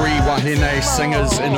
three Wahine singers in a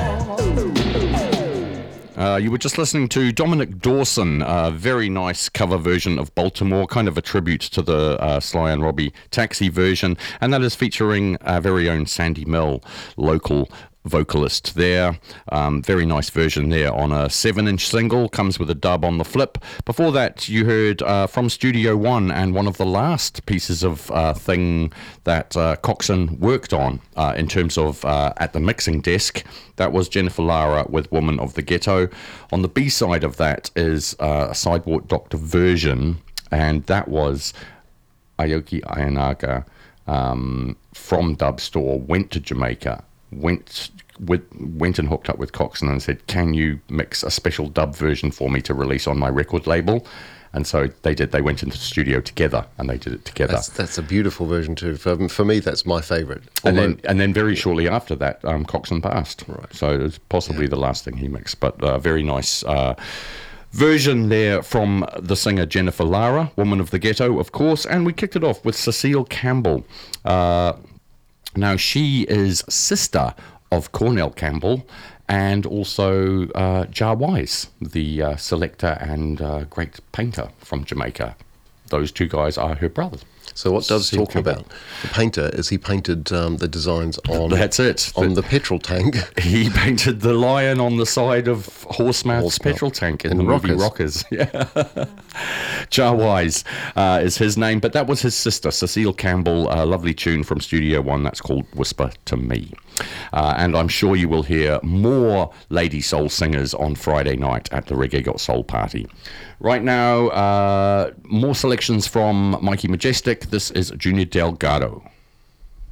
row. You were just listening to Dominic Dawson, a very nice cover version of Baltimore, kind of a tribute to the Sly and Robbie Taxi version, and that is featuring our very own Sandy Mill, local vocalist there. Very nice version there on a 7-inch single, comes with a dub on the flip. Before that you heard from Studio One, and one of the last pieces of thing that Coxon worked on in terms of at the mixing desk. That was Jennifer Lara with Woman of the Ghetto. On the B-side of that is a Sidewalk Doctor version, and that was Aoki Ayanaga from Dub Store, went to Jamaica, went and hooked up with Coxon and said, can you mix a special dub version for me to release on my record label? And so they did. They went into the studio together and they did it together. That's a beautiful version too. For me, that's my favourite. And then very shortly after that, Coxon passed. Right. So it was possibly the last thing he mixed, but very nice version there from the singer Jennifer Lara, Woman of the Ghetto, of course. And we kicked it off with Cecile Campbell. Now, she is sister of Cornell Campbell and also Jar Wise, the selector and great painter from Jamaica. Those two guys are her brothers. So what Dove's talking about, the painter, is he painted the designs on... That's it. On the petrol tank. He painted the lion on the side of Horsemouth's petrol tank in the movie Rockers. Yeah. Jar Wise is his name, but that was his sister, Cecile Campbell, a lovely tune from Studio One that's called Whisper to Me. And I'm sure you will hear more lady soul singers on Friday night at the Reggae Got Soul party. Right now, more selections from Mikey Majestic. This is Junior Delgado.